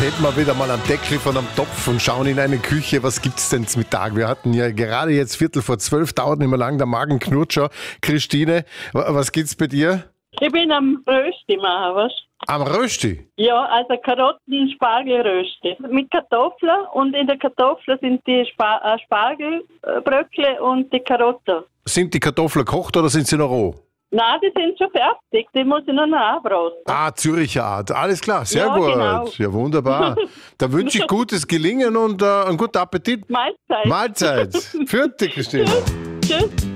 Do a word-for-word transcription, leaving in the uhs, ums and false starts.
Hätten wir wieder mal einen Deckel von einem Topf und schauen in eine Küche, was gibt's denn zum Mittag? Wir hatten ja gerade jetzt Viertel vor zwölf, dauert nicht mehr lang, der Magen knurrt schon. Christine, was gibt's bei dir? Ich bin am Rösti machen, was? Am Rösti? Ja, also Karotten-Spargelrösti mit Kartoffeln und in der Kartoffel sind die Spa- äh, Spargelbröckle und die Karotten. Sind die Kartoffeln gekocht oder sind sie noch roh? Nein, die sind schon fertig, die muss ich noch anbraten. Ah, Züricher Art. Alles klar, sehr Ja, gut. genau. Ja, wunderbar. Da wünsche ich gutes Gelingen und äh, einen guten Appetit. Mahlzeit. Mahlzeit. Für dich, Christine. Tschüss.